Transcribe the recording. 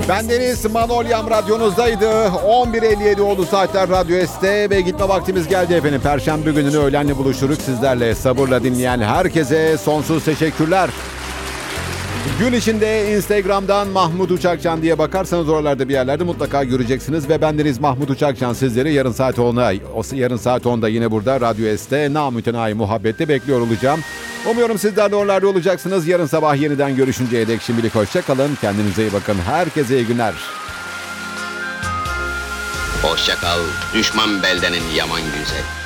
Bendeniz Manolyam radyonuzdaydı. 11.57 oldu saatler Radyo S'te ve gitme vaktimiz geldi efendim. Perşembe gününü öğlenle buluşuruz sizlerle. Sabırla dinleyen herkese sonsuz teşekkürler. Gün içinde Instagram'dan Mahmut Uçakcan diye bakarsanız oralarda bir yerlerde mutlaka göreceksiniz. Ve bendeniz Mahmut Uçakcan sizleri yarın saat 10'da yine burada Radyo S'te namütenayi muhabbette bekliyor olacağım. Umuyorum sizler de oralarda olacaksınız. Yarın sabah yeniden görüşünceye dek şimdilik hoşça kalın. Kendinize iyi bakın. Herkese iyi günler. Hoşça kal, düşman beldenin yaman güzel.